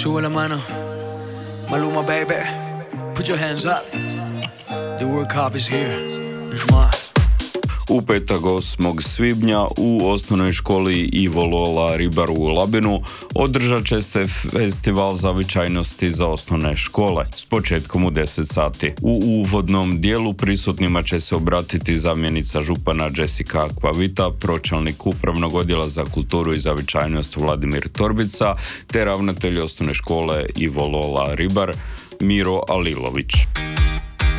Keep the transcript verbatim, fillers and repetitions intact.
Sube la mano, Maluma baby, put your hands up. The World Cup is here. Mwah. U petak osmog svibnja u osnovnoj školi Ivo Lola Ribar u Labinu održat će se festival zavičajnosti za osnovne škole s početkom u deset sati. U uvodnom dijelu prisutnima će se obratiti zamjenica župana Jessica Akvavita, pročelnik upravnog odjela za kulturu i zavičajnost Vladimir Torbica te ravnatelj osnovne škole Ivo Lola Ribar Miro Alilović.